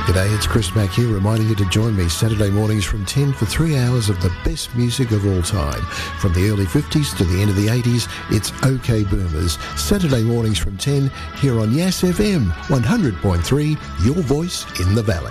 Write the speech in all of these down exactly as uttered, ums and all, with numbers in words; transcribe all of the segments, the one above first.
G'day, it's Chris Mack here, reminding you to join me Saturday mornings from ten for three hours of the best music of all time. From the early fifties to the end of the eighties, it's OK Boomers. Saturday mornings from ten here on Yass F M, one hundred point three, your voice in the valley.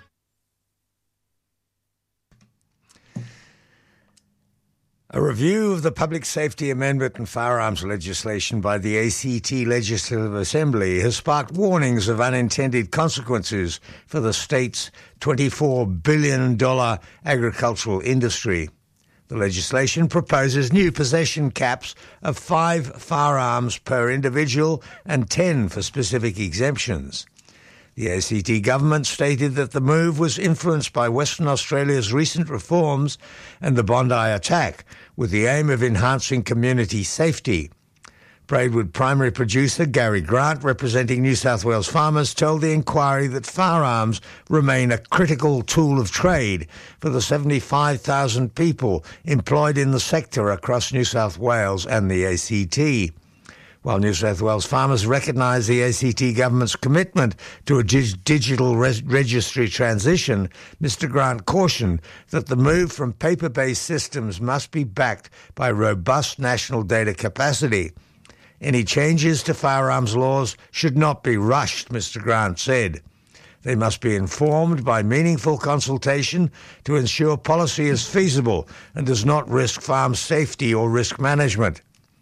A review of the Public Safety Amendment and Firearms legislation by the A C T Legislative Assembly has sparked warnings of unintended consequences for the state's twenty-four billion dollars agricultural industry. The legislation proposes new possession caps of five firearms per individual and ten for specific exemptions. The A C T government stated that the move was influenced by Western Australia's recent reforms and the Bondi attack, with the aim of enhancing community safety. Braidwood primary producer Gary Grant, representing New South Wales farmers, told the inquiry that firearms remain a critical tool of trade for the seventy-five thousand people employed in the sector across New South Wales and the A C T. While New South Wales farmers recognise the A C T government's commitment to a dig- digital res- registry transition, Mister Grant cautioned that the move from paper-based systems must be backed by robust national data capacity. Any changes to firearms laws should not be rushed, Mister Grant said. They must be informed by meaningful consultation to ensure policy is feasible and does not risk farm safety or risk management.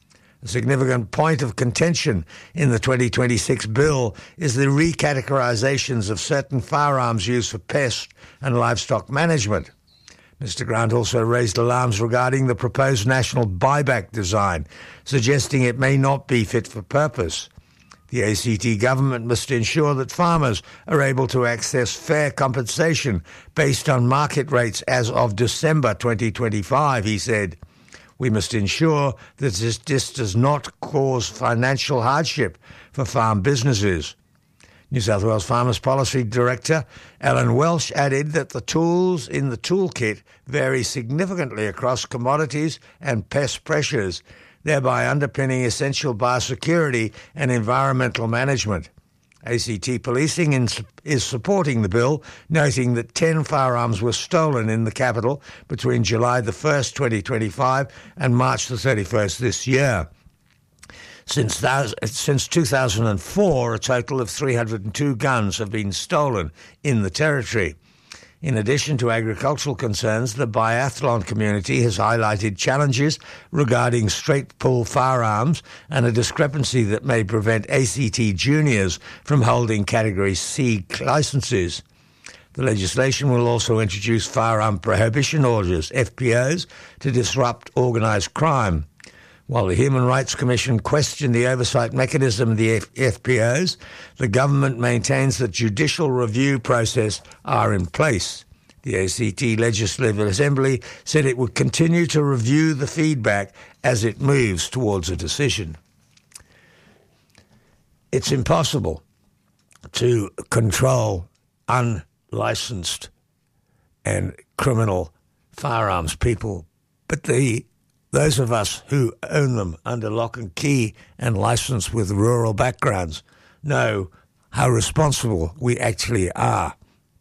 A significant point of contention in the twenty twenty-six bill is the recategorisations of certain firearms used for pest and livestock management. Mister Grant also raised alarms regarding the proposed national buyback design, suggesting it may not be fit for purpose. The A C T government must ensure that farmers are able to access fair compensation based on market rates as of December twenty twenty-five, he said. We must ensure that this, this does not cause financial hardship for farm businesses. New South Wales Farmers Policy Director Alan Welsh added that the tools in the toolkit vary significantly across commodities and pest pressures, thereby underpinning essential biosecurity and environmental management. A C T Policing is supporting the bill, noting that ten firearms were stolen in the capital between July the first, twenty twenty-five and March the thirty-first this year. Since, since two thousand four, a total of three hundred two guns have been stolen in the territory. In addition to agricultural concerns, the biathlon community has highlighted challenges regarding straight pull firearms and a discrepancy that may prevent A C T juniors from holding Category C licences. The legislation will also introduce firearm prohibition orders, F P Os, to disrupt organised crime. While the Human Rights Commission questioned the oversight mechanism of the F P Os, the government maintains that judicial review process are in place. The A C T Legislative Assembly said it would continue to review the feedback as it moves towards a decision. It's impossible to control unlicensed and criminal firearms people, but the those of us who own them under lock and key and licensed with rural backgrounds know how responsible we actually are.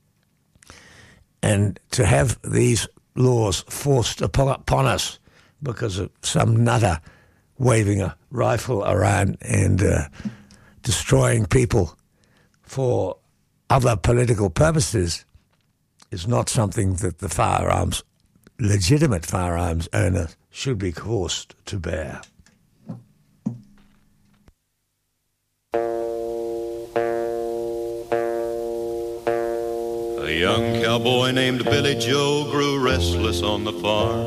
And to have these laws forced upon us because of some nutter waving a rifle around and uh, destroying people for other political purposes is not something that the firearms, legitimate firearms owners should be forced to bear. A young cowboy named Billy Joe grew restless on the farm.